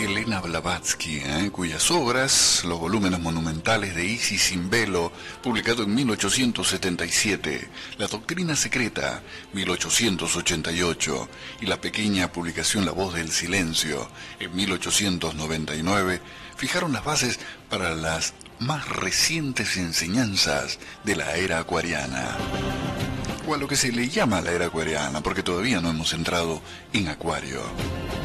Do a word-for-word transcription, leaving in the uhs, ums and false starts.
Elena Blavatsky, ¿eh? cuyas obras, los volúmenes monumentales de Isis sin velo, publicado en mil ochocientos setenta y siete, La doctrina secreta, mil ochocientos ochenta y ocho, y la pequeña publicación La voz del silencio, en mil ochocientos noventa y nueve, fijaron las bases para las más recientes enseñanzas de la era acuariana, o a lo que se le llama la era acuariana, porque todavía no hemos entrado en Acuario.